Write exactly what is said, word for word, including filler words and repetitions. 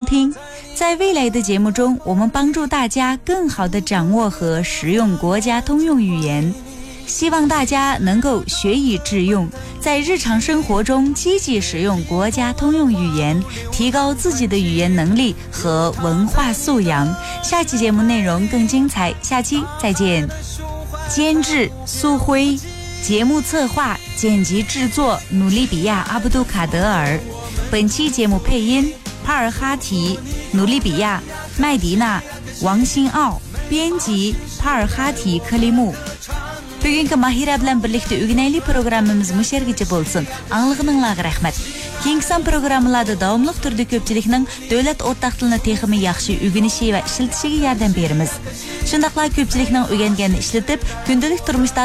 听。在未来的节目中，我们帮助大家更好地掌握和使用国家通用语言，希望大家能够学以致用，在日常生活中积极使用国家通用语言，提高自己的语言能力和文化素养。下期节目内容更精彩，下期再见。监制苏辉，节目策划、剪辑制作努利比亚阿布杜卡德尔，本期节目配音帕尔哈提、努利比亚、麦迪娜、王新奥，编辑帕尔哈提克里木。Bugungi Mahira bilan birlikda o'rganaylik programmamiz mushargicha bo'lsin. Anglag'ininglarga rahmat. Keyingi son programmalarda davomli turda ko'pchilikning davlat o'rtaq tilini texmi yaxshi o'rganishi va ishlatishiga yordam beramiz. Shundaqla ko'pchilikning o'rganganini ishlatib, kundalik turmushda